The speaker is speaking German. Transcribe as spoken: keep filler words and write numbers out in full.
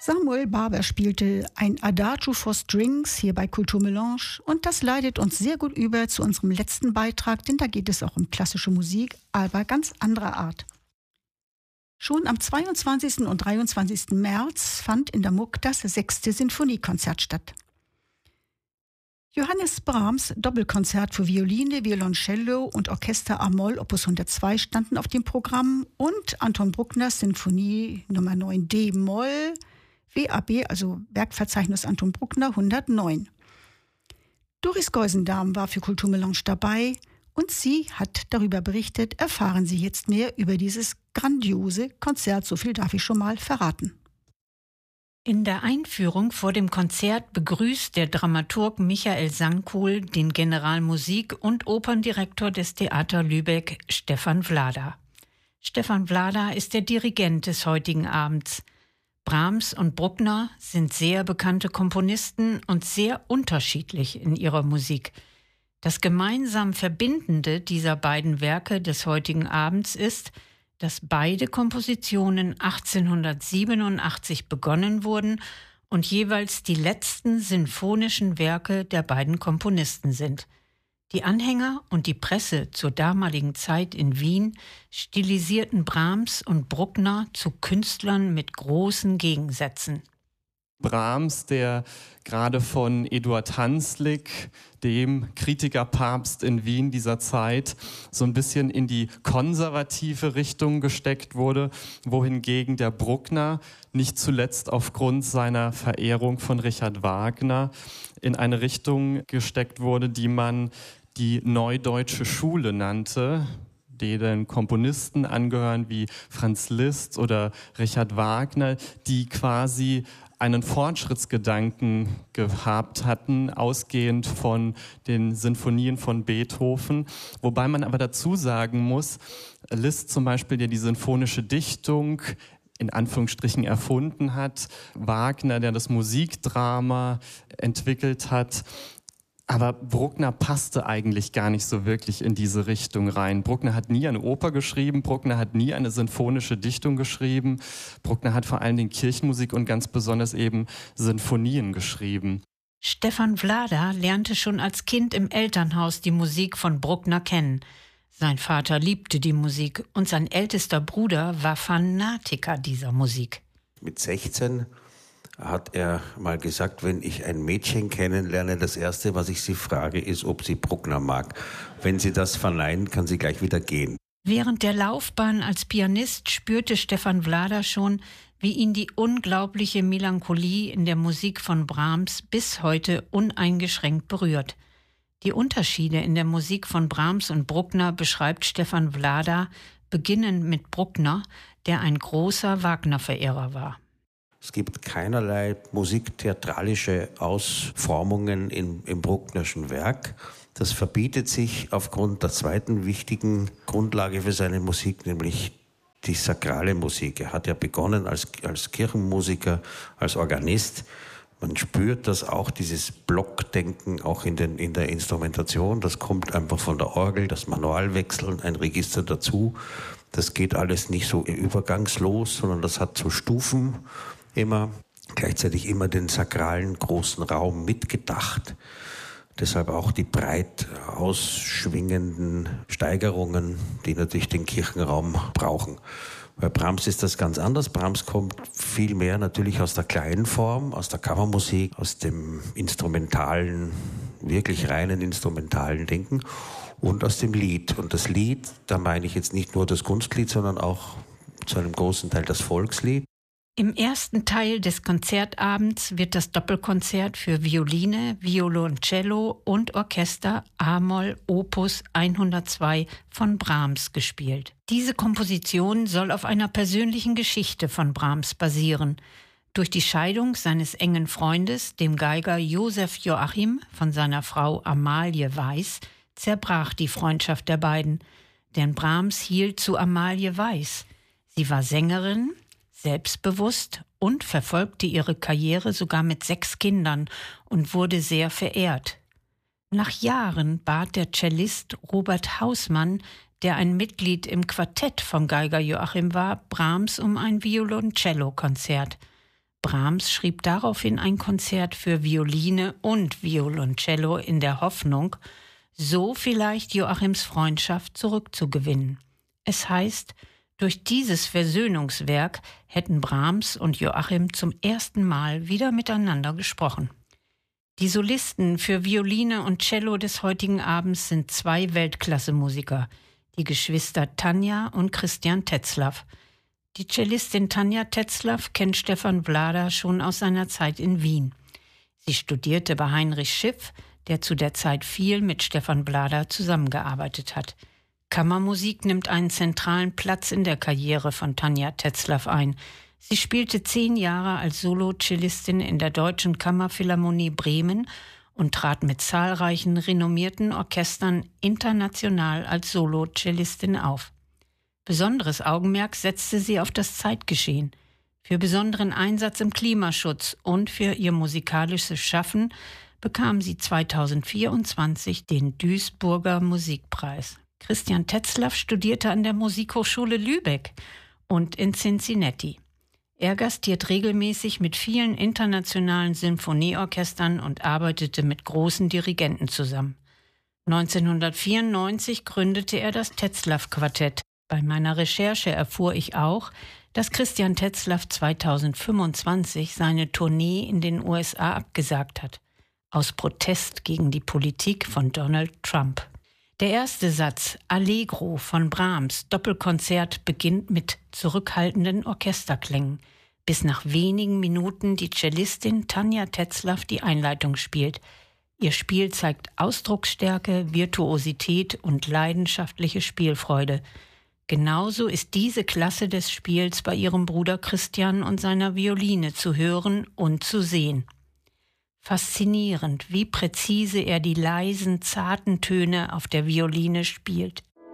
Samuel Barber spielte ein Adagio for Strings hier bei Kulturmelange und das leitet uns sehr gut über zu unserem letzten Beitrag, denn da geht es auch um klassische Musik, aber ganz anderer Art. Schon am zweiundzwanzigsten und dreiundzwanzigsten März fand in der Muck das sechste Sinfoniekonzert statt. Johannes Brahms Doppelkonzert für Violine, Violoncello und Orchester a-Moll Opus hundertzwei standen auf dem Programm und Anton Bruckners Sinfonie Nummer neun d-Moll, W A B, also Werkverzeichnis Anton Bruckner hundertneun. Doris Geusendahm war für Kulturmelange dabei und sie hat darüber berichtet. Erfahren Sie jetzt mehr über dieses grandiose Konzert, so viel darf ich schon mal verraten. In der Einführung vor dem Konzert begrüßt der Dramaturg Michael Sankuhl den Generalmusik- und Operndirektor des Theater Lübeck, Stefan Vlada. Stefan Vlada ist der Dirigent des heutigen Abends. Brahms und Bruckner sind sehr bekannte Komponisten und sehr unterschiedlich in ihrer Musik. Das gemeinsam Verbindende dieser beiden Werke des heutigen Abends ist, dass beide Kompositionen achtzehnhundertsiebenundachtzig begonnen wurden und jeweils die letzten sinfonischen Werke der beiden Komponisten sind. Die Anhänger und die Presse zur damaligen Zeit in Wien stilisierten Brahms und Bruckner zu Künstlern mit großen Gegensätzen. Brahms, der gerade von Eduard Hanslick, dem Kritikerpapst in Wien dieser Zeit, so ein bisschen in die konservative Richtung gesteckt wurde, wohingegen der Bruckner nicht zuletzt aufgrund seiner Verehrung von Richard Wagner in eine Richtung gesteckt wurde, die man die Neudeutsche Schule nannte, denen Komponisten angehören wie Franz Liszt oder Richard Wagner, die quasi einen Fortschrittsgedanken gehabt hatten, ausgehend von den Sinfonien von Beethoven. Wobei man aber dazu sagen muss, Liszt zum Beispiel, der die sinfonische Dichtung in Anführungsstrichen erfunden hat, Wagner, der das Musikdrama entwickelt hat. Aber Bruckner passte eigentlich gar nicht so wirklich in diese Richtung rein. Bruckner hat nie eine Oper geschrieben, Bruckner hat nie eine sinfonische Dichtung geschrieben. Bruckner hat vor allen Dingen Kirchenmusik und ganz besonders eben Sinfonien geschrieben. Stefan Vlada lernte schon als Kind im Elternhaus die Musik von Bruckner kennen. Sein Vater liebte die Musik und sein ältester Bruder war Fanatiker dieser Musik. Mit sechzehn hat er mal gesagt, wenn ich ein Mädchen kennenlerne, das Erste, was ich sie frage, ist, ob sie Bruckner mag. Wenn sie das verneint, kann sie gleich wieder gehen. Während der Laufbahn als Pianist spürte Stefan Vlada schon, wie ihn die unglaubliche Melancholie in der Musik von Brahms bis heute uneingeschränkt berührt. Die Unterschiede in der Musik von Brahms und Bruckner beschreibt Stefan Vlada, beginnend mit Bruckner, der ein großer Wagner-Verehrer war. Es gibt keinerlei musiktheatralische Ausformungen im, im Brucknerschen Werk. Das verbietet sich aufgrund der zweiten wichtigen Grundlage für seine Musik, nämlich die sakrale Musik. Er hat ja begonnen als, als Kirchenmusiker, als Organist. Man spürt das auch, dieses Blockdenken auch in, den, in der Instrumentation. Das kommt einfach von der Orgel, das Manualwechseln, ein Register dazu. Das geht alles nicht so übergangslos, sondern das hat so Stufen immer, gleichzeitig immer den sakralen großen Raum mitgedacht. Deshalb auch die breit ausschwingenden Steigerungen, die natürlich den Kirchenraum brauchen. Bei Brahms ist das ganz anders. Brahms kommt viel mehr natürlich aus der kleinen Form, aus der Kammermusik, aus dem instrumentalen, wirklich reinen instrumentalen Denken und aus dem Lied. Und das Lied, da meine ich jetzt nicht nur das Kunstlied, sondern auch zu einem großen Teil das Volkslied. Im ersten Teil des Konzertabends wird das Doppelkonzert für Violine, Violoncello und Orchester a-Moll Opus hundertzwei von Brahms gespielt. Diese Komposition soll auf einer persönlichen Geschichte von Brahms basieren. Durch die Scheidung seines engen Freundes, dem Geiger Josef Joachim, von seiner Frau Amalie Weiß, zerbrach die Freundschaft der beiden. Denn Brahms hielt zu Amalie Weiß. Sie war Sängerin, selbstbewusst und verfolgte ihre Karriere sogar mit sechs Kindern und wurde sehr verehrt. Nach Jahren bat der Cellist Robert Hausmann, der ein Mitglied im Quartett von Geiger Joachim war, Brahms um ein Violoncello-Konzert. Brahms schrieb daraufhin ein Konzert für Violine und Violoncello in der Hoffnung, so vielleicht Joachims Freundschaft zurückzugewinnen. Es heißt, durch dieses Versöhnungswerk hätten Brahms und Joachim zum ersten Mal wieder miteinander gesprochen. Die Solisten für Violine und Cello des heutigen Abends sind zwei Weltklasse-Musiker, die Geschwister Tanja und Christian Tetzlaff. Die Cellistin Tanja Tetzlaff kennt Stefan Vlada schon aus seiner Zeit in Wien. Sie studierte bei Heinrich Schiff, der zu der Zeit viel mit Stefan Vlada zusammengearbeitet hat. Kammermusik nimmt einen zentralen Platz in der Karriere von Tanja Tetzlaff ein. Sie spielte zehn Jahre als Solo-Cellistin in der Deutschen Kammerphilharmonie Bremen und trat mit zahlreichen renommierten Orchestern international als Solo-Cellistin auf. Besonderes Augenmerk setzte sie auf das Zeitgeschehen. Für besonderen Einsatz im Klimaschutz und für ihr musikalisches Schaffen bekam sie zweitausendvierundzwanzig den Duisburger Musikpreis. Christian Tetzlaff studierte an der Musikhochschule Lübeck und in Cincinnati. Er gastiert regelmäßig mit vielen internationalen Sinfonieorchestern und arbeitete mit großen Dirigenten zusammen. neunzehnhundertvierundneunzig gründete er das Tetzlaff-Quartett. Bei meiner Recherche erfuhr ich auch, dass Christian Tetzlaff zweitausendfünfundzwanzig seine Tournee in den U S A abgesagt hat, aus Protest gegen die Politik von Donald Trump. Der erste Satz, Allegro von Brahms, Doppelkonzert, beginnt mit zurückhaltenden Orchesterklängen, bis nach wenigen Minuten die Cellistin Tanja Tetzlaff die Einleitung spielt. Ihr Spiel zeigt Ausdrucksstärke, Virtuosität und leidenschaftliche Spielfreude. Genauso ist diese Klasse des Spiels bei ihrem Bruder Christian und seiner Violine zu hören und zu sehen. Faszinierend, wie präzise er die leisen, zarten Töne auf der Violine spielt.